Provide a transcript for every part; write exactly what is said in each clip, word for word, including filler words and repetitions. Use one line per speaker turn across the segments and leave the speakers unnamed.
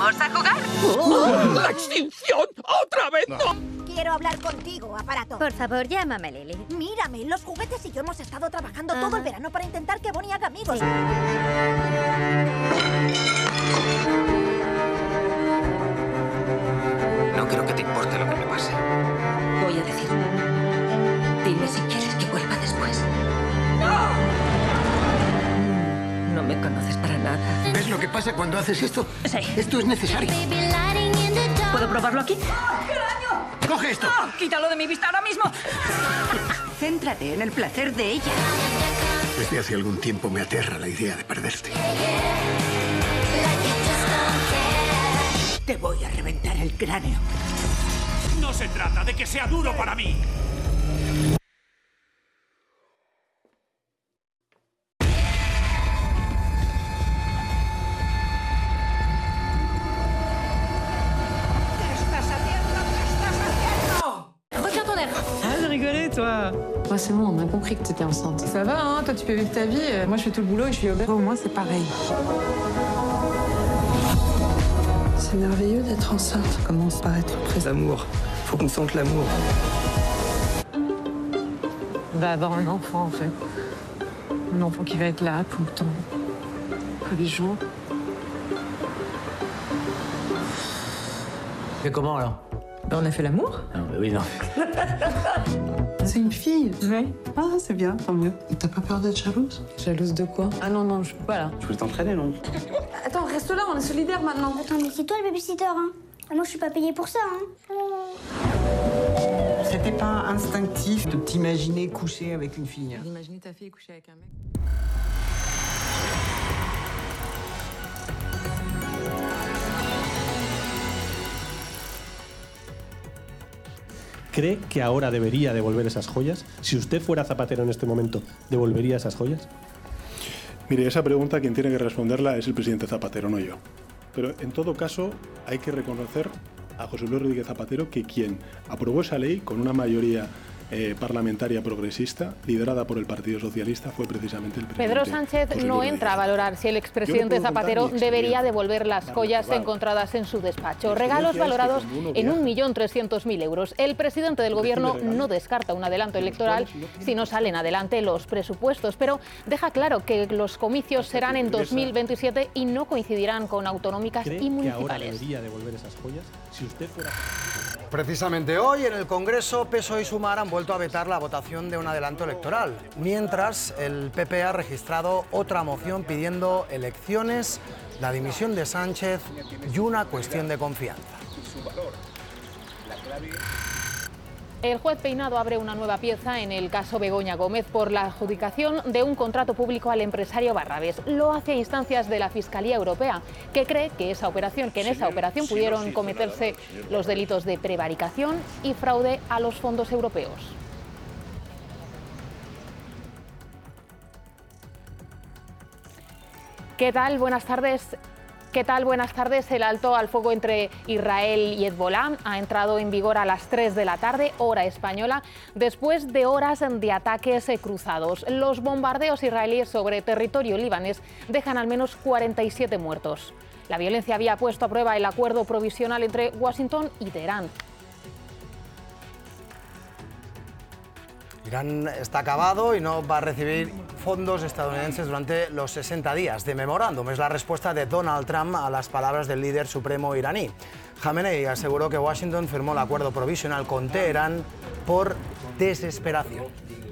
¿Vamos a jugar?
¡Oh! ¡La extinción! ¡Otra vez no!
Quiero hablar contigo, aparato.
Por favor, llámame Lily.
Mírame, los juguetes y yo hemos estado trabajando
Ajá.
todo el verano para intentar que Bonnie haga amigos.
No creo que te importe lo que me pase.
Voy a decirlo. Dime si quieres que vuelva después. No me conoces para nada.
¿Ves lo que pasa cuando haces esto?
Sí.
Esto es necesario.
¿Puedo probarlo aquí?
¡Coge esto!
¡Oh! ¡Quítalo de mi vista ahora mismo! Céntrate en el placer de ella.
Desde hace algún tiempo me aterra la idea de perderte.
Te voy a reventar el cráneo.
No se trata de que sea duro para mí.
Ouais, c'est bon, on a compris que t'étais enceinte. Ça va, hein, toi tu peux vivre ta vie. Moi je fais tout le boulot et je suis au Pour moi c'est pareil. C'est merveilleux d'être enceinte. Ça commence par être près
L'amour. Faut qu'on sente l'amour.
On va avoir un enfant en fait. Un enfant qui va être là tout le temps. Tous les jours.
Et comment alors?
Ben, on a fait l'amour.
Non, mais oui, non.
C'est une fille. Oui.
Ah, c'est bien, tant mieux. T'as pas peur d'être jalouse?
Jalouse de quoi? Ah non, non, je peux pas là.
Je voulais t'entraîner, non?
Attends, reste là, on est solidaires maintenant.
Attends, mais c'est toi le babysitter, hein? Moi, je suis pas payée pour ça, hein?
C'était pas instinctif de t'imaginer coucher avec une fille.
D'imaginer ta fille coucher avec un mec.
¿Cree que ahora debería devolver esas joyas? Si usted fuera Zapatero en este momento, ¿devolvería esas joyas?
Mire, esa pregunta quien tiene que responderla es el presidente Zapatero, no yo. Pero en todo caso hay que reconocer a José Luis Rodríguez Zapatero que quien aprobó esa ley con una mayoría eh, parlamentaria progresista, liderada por el Partido Socialista, fue precisamente el presidente
Pedro Sánchez
José
no
Luis
entra a
Rodríguez.
valorar si el expresidente
Yo no puedo
Zapatero
contar mi
debería
experiencia.
devolver las
Claro,
joyas
claro.
encontradas en su despacho.
Mi
Regalos
experiencia es que
valorados
cuando uno
en
viaja-
un millón trescientos mil euros. El presidente del gobierno
regalos.
no descarta un adelanto
Los
electoral
cuales no tienen
si no salen adelante los presupuestos, pero deja claro que los comicios serán en dos mil veintisiete y no coincidirán con autonómicas
¿Cree
y
que ahora
municipales.
debería devolver esas joyas? Si usted fuera...
Precisamente hoy en el Congreso, P S O E y Sumar han vuelto a vetar la votación de un adelanto electoral, mientras el P P ha registrado otra moción pidiendo elecciones, la dimisión de Sánchez y una cuestión de confianza.
El juez Peinado abre una nueva pieza en el caso Begoña Gómez por la adjudicación de un contrato público al empresario Barrabés. Lo hace a instancias de la Fiscalía Europea, que cree que esa operación, que en esa operación pudieron cometerse los delitos de prevaricación y fraude a los fondos europeos. ¿Qué tal? Buenas tardes. ¿Qué tal? Buenas tardes. El alto al fuego entre Israel y Hezbolá ha entrado en vigor a las tres de la tarde, hora española, después de horas de ataques cruzados. Los bombardeos israelíes sobre territorio libanés dejan al menos cuarenta y siete muertos. La violencia había puesto a prueba el acuerdo provisional entre Washington y Teherán.
Irán está acabado y no va a recibir fondos estadounidenses durante los sesenta días de memorándum. Es la respuesta de Donald Trump a las palabras del líder supremo iraní. Jamenei aseguró que Washington firmó el acuerdo provisional con Teherán por desesperación.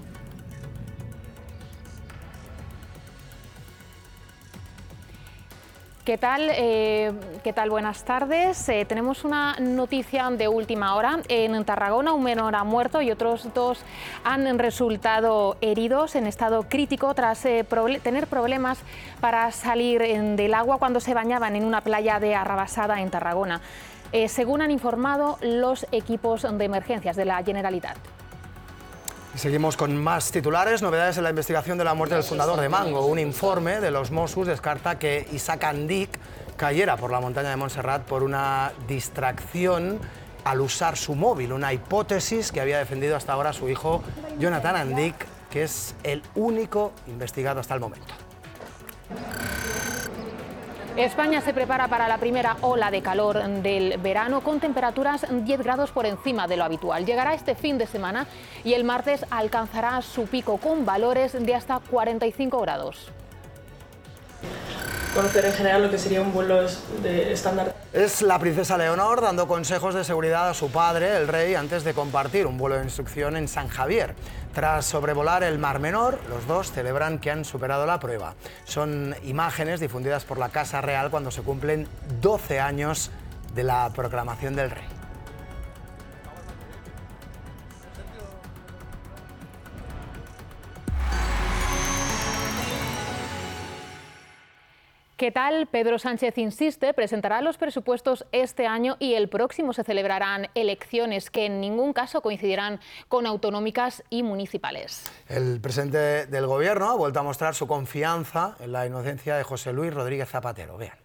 ¿Qué tal? Eh, ¿Qué tal? Buenas tardes. Eh, tenemos una noticia de última hora. En Tarragona un menor ha muerto y otros dos han resultado heridos en estado crítico tras eh, proble- tener problemas para salir en, del agua cuando se bañaban en una playa de Arrabasada en Tarragona, eh, según han informado los equipos de emergencias de la Generalitat.
Y seguimos con más titulares, novedades en la investigación de la muerte del fundador de Mango. Un informe de los Mossos descarta que Isaac Andic cayera por la montaña de Montserrat por una distracción al usar su móvil, una hipótesis que había defendido hasta ahora su hijo Jonathan Andic, que es el único investigado hasta el momento.
España se prepara para la primera ola de calor del verano con temperaturas diez grados por encima de lo habitual. Llegará este fin de semana y el martes alcanzará su pico con valores de hasta cuarenta y cinco grados.
Conocer en general lo que sería un vuelo de estándar.
Es la princesa Leonor dando consejos de seguridad a su padre, el rey, antes de compartir un vuelo de instrucción en San Javier. Tras sobrevolar el Mar Menor, los dos celebran que han superado la prueba. Son imágenes difundidas por la Casa Real cuando se cumplen doce años de la proclamación del rey.
¿Qué tal? Pedro Sánchez insiste, presentará los presupuestos este año y el próximo se celebrarán elecciones que en ningún caso coincidirán con autonómicas y municipales.
El presidente del Gobierno ha vuelto a mostrar su confianza en la inocencia de José Luis Rodríguez Zapatero. Vean.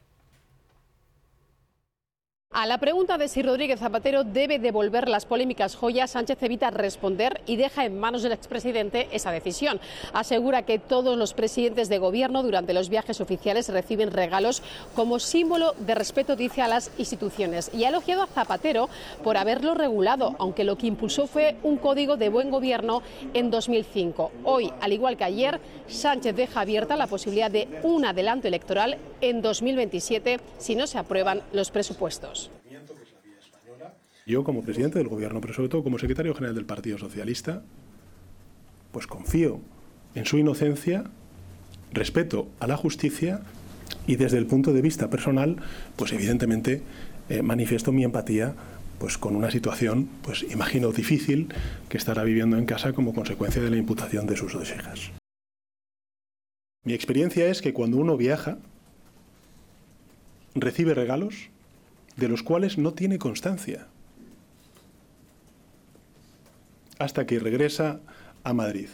A la pregunta de si Rodríguez Zapatero debe devolver las polémicas joyas, Sánchez evita responder y deja en manos del expresidente esa decisión. Asegura que todos los presidentes de gobierno durante los viajes oficiales reciben regalos como símbolo de respeto, dice, a las instituciones. Y ha elogiado a Zapatero por haberlo regulado, aunque lo que impulsó fue un código de buen gobierno en dos mil cinco. Hoy, al igual que ayer, Sánchez deja abierta la posibilidad de un adelanto electoral en dos mil veintisiete si no se aprueban los presupuestos.
Yo, como presidente del Gobierno, pero sobre todo como secretario general del Partido Socialista, pues confío en su inocencia, respeto a la justicia y desde el punto de vista personal, pues evidentemente eh, manifiesto mi empatía pues con una situación, pues imagino, difícil que estará viviendo en casa como consecuencia de la imputación de sus dos hijas. Mi experiencia es que cuando uno viaja, recibe regalos de los cuales no tiene constancia, hasta que regresa a Madrid.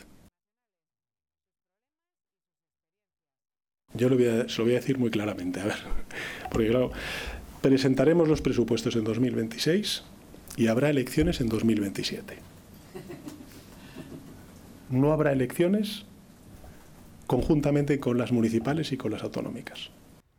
Yo lo voy a, se lo voy a decir muy claramente, a ver, porque claro, presentaremos los presupuestos en dos mil veintiséis y habrá elecciones en dos mil veintisiete. No habrá elecciones conjuntamente con las municipales y con las autonómicas.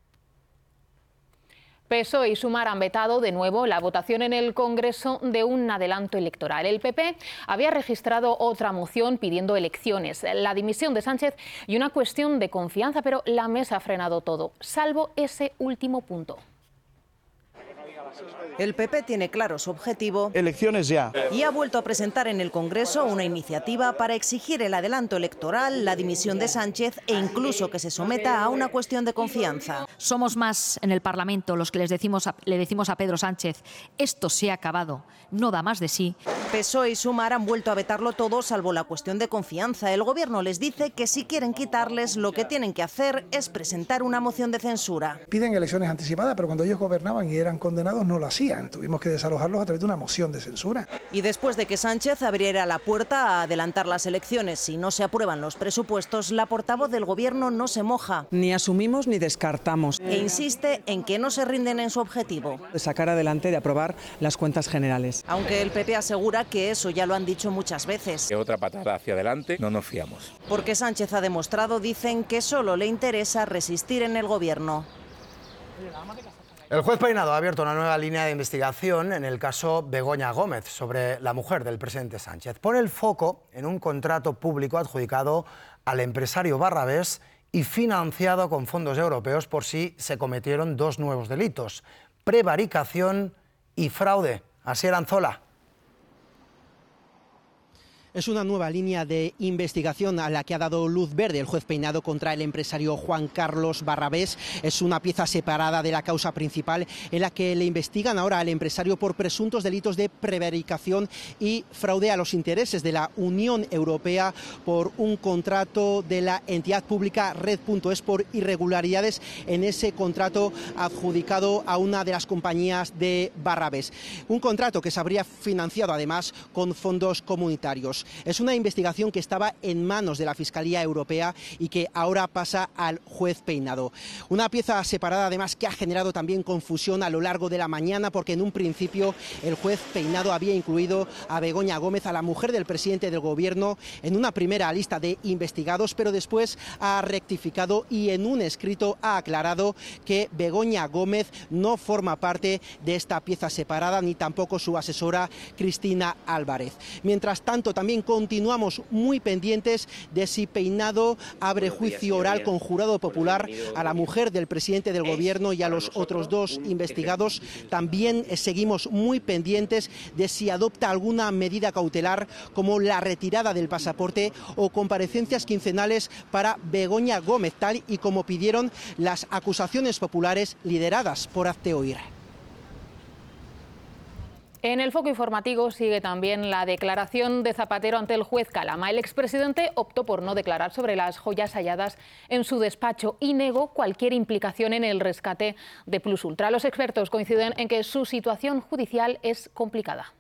P S O E y Sumar han vetado de nuevo la votación en el Congreso de un adelanto electoral. El P P había registrado otra moción pidiendo elecciones, la dimisión de Sánchez y una cuestión de confianza, pero la mesa ha frenado todo, salvo ese último punto.
El P P tiene claro su objetivo.
Elecciones ya.
Y ha vuelto a presentar en el Congreso una iniciativa para exigir el adelanto electoral, la dimisión de Sánchez e incluso que se someta a una cuestión de confianza.
Somos más en el Parlamento los que les decimos a, le decimos a Pedro Sánchez, esto se ha acabado, no da más de sí.
P S O E y Sumar han vuelto a vetarlo todo salvo la cuestión de confianza. El Gobierno les dice que si quieren quitarles, lo que tienen que hacer es presentar una moción de censura.
Piden elecciones anticipadas, pero cuando ellos gobernaban y eran condenados no lo hacían. Tuvimos que desalojarlos a través de una moción de censura.
Y después de que Sánchez abriera la puerta a adelantar las elecciones si no se aprueban los presupuestos, la portavoz del Gobierno no se moja.
Ni asumimos ni descartamos.
E insiste en que no se rinden en su objetivo.
De sacar adelante, de aprobar las cuentas generales.
Aunque el P P asegura que eso ya lo han dicho muchas veces.
Que otra patada hacia adelante, no nos fiamos.
Porque Sánchez ha demostrado, dicen, que solo le interesa resistir en el Gobierno.
El juez Peinado ha abierto una nueva línea de investigación en el caso Begoña Gómez sobre la mujer del presidente Sánchez. Pone el foco en un contrato público adjudicado al empresario Barrabés y financiado con fondos europeos por si se cometieron dos nuevos delitos: prevaricación y fraude. Asier Anzola.
Es una nueva línea de investigación a la que ha dado luz verde el juez Peinado contra el empresario Juan Carlos Barrabés. Es una pieza separada de la causa principal en la que le investigan ahora al empresario por presuntos delitos de prevaricación y fraude a los intereses de la Unión Europea por un contrato de la entidad pública Red punto es por irregularidades en ese contrato adjudicado a una de las compañías de Barrabés. Un contrato que se habría financiado además con fondos comunitarios. Peinados. Es una investigación que estaba en manos de la Fiscalía Europea y que ahora pasa al juez Peinado. Una pieza separada, además, que ha generado también confusión a lo largo de la mañana, porque en un principio el juez Peinado había incluido a Begoña Gómez, a la mujer del presidente del Gobierno, en una primera lista de investigados, pero después ha rectificado y en un escrito ha aclarado que Begoña Gómez no forma parte de esta pieza separada, ni tampoco su asesora Cristina Álvarez. Mientras tanto, también continuamos muy pendientes de si Peinado abre juicio oral con jurado popular a la mujer del presidente del Gobierno y a los otros dos investigados. También seguimos muy pendientes de si adopta alguna medida cautelar, como la retirada del pasaporte o comparecencias quincenales para Begoña Gómez, tal y como pidieron las acusaciones populares lideradas por Hazte Oír.
En el foco informativo sigue también la declaración de Zapatero ante el juez Calama. El expresidente optó por no declarar sobre las joyas halladas en su despacho y negó cualquier implicación en el rescate de Plus Ultra. Los expertos coinciden en que su situación judicial es complicada.